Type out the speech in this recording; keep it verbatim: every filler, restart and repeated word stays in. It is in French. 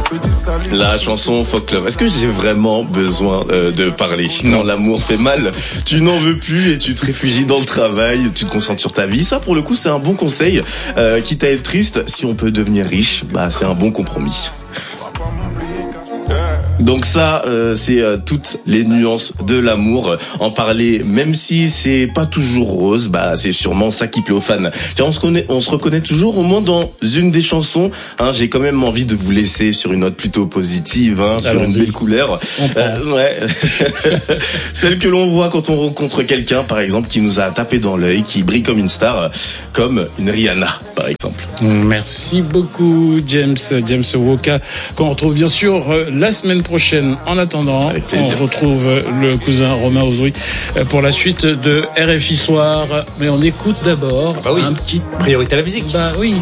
La chanson Fuck Love. Est-ce que j'ai vraiment besoin euh, de parler? Non, l'amour fait mal. Tu n'en veux plus et tu te réfugies dans le travail, tu te concentres sur ta vie. Ça, pour le coup, c'est un bon conseil. Euh, quitte à être triste, si on peut devenir riche, bah c'est un bon compromis. Donc ça, euh, c'est euh, toutes les nuances de l'amour. En parler, même si c'est pas toujours rose, bah c'est sûrement ça qui plaît aux fans. Car on se connaît, on se reconnaît toujours, au moins dans une des chansons. Hein, j'ai quand même envie de vous laisser sur une note plutôt positive, hein, sur Alors, une belle couleur. Euh, ouais, celle que l'on voit quand on rencontre quelqu'un, par exemple, qui nous a tapé dans l'œil, qui brille comme une star, comme une Rihanna, par exemple. Merci beaucoup, James, James Woka, qu'on retrouve bien sûr la semaine prochaine. En attendant, on retrouve le cousin Romain Ozoui pour la suite de R F I Soir. Mais on écoute d'abord ah bah oui. un petit... Priorité à la musique. Bah oui.